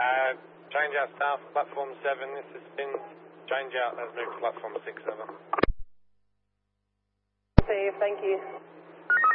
Change out staff, platform 7, this has been change out, let's move to platform 6-7. Save, thank you.